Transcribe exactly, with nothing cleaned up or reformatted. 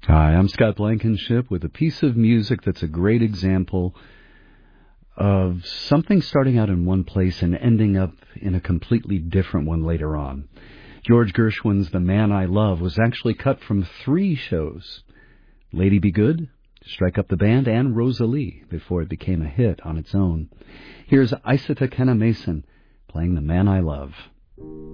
Hi, I'm Scott Blankenship with a piece of music that's a great example of something starting out in one place and ending up in a completely different one later on. George Gershwin's The Man I Love was actually cut from three shows: Lady Be Good, Strike Up the Band, and Rosalie, before it became a hit on its own. Here's Isata Kenna Mason playing The Man I Love.